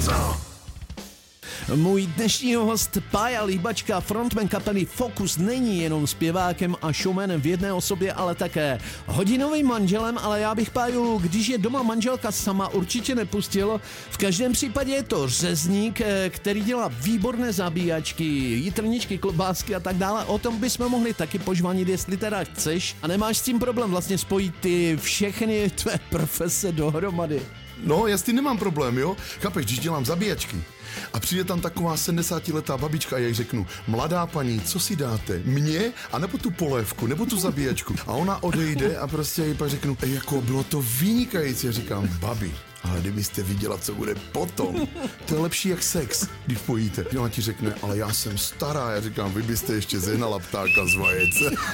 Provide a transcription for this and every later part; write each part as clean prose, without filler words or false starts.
Můj dnešní host Pája Líbačka, frontman kapely Focus, není jenom zpěvákem a showmanem v jedné osobě, ale také hodinovým manželem, ale já bych Páju, když je doma manželka sama, určitě nepustil. V každém případě je to řezník, který dělá výborné zabíjačky, jitrničky, klobásky a tak dále. O tom bychom mohli taky požvanit, jestli teda chceš a nemáš s tím problém vlastně spojit ty všechny tvé profese dohromady. No, já s tím nemám problém, jo? Chápeš, když dělám zabíjačky a přijde tam taková 70letá babička a já jí řeknu, mladá paní, co si dáte? Mě? A nebo tu polévku, nebo tu zabíjačku? A ona odejde a prostě jí pak řeknu, jako bylo to vynikající. Já říkám, babi, ale kdybyste viděla, co bude potom, to je lepší jak sex, když pojíte. Ona ti řekne, ale já jsem stará. Já říkám, vy byste ještě zehnala ptáka z vajec.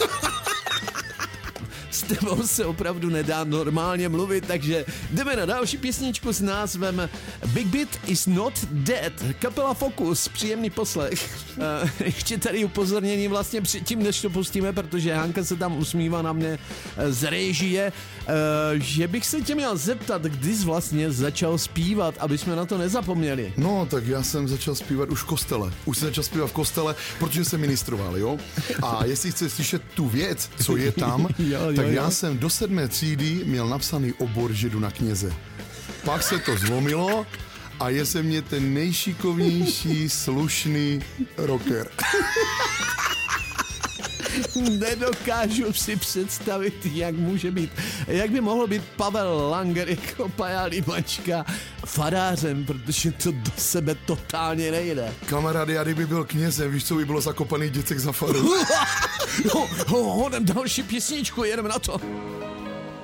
S tebou se opravdu nedá normálně mluvit, takže jdeme na další písničku s názvem Big Beat is not dead. Kapela Focus, příjemný poslech. Ještě tady upozornění vlastně předtím, než to pustíme, protože Hanka se tam usmívá na mě z režie, že bych se tě měl zeptat, kdy jsi vlastně začal zpívat, aby jsme na to nezapomněli. No, tak já jsem začal zpívat už v kostele. Už jsem začal zpívat v kostele, protože jsem ministroval, jo? A jestli chceš slyšet tu věc, co je tam, tak já jsem do 7. třídy měl napsaný obor, že jdu na kněze. Pak se to zlomilo a je se mě ten nejšikovnější, slušný rocker. Nedokážu si představit, jak by mohl být Pavel Langer jako Pája Líbačka farářem, protože to do sebe totálně nejde. Kamaráde, já kdyby byl knězem, víš, co by bylo zakopaný děcek za faru? Hodem další písničku, jedeme na to.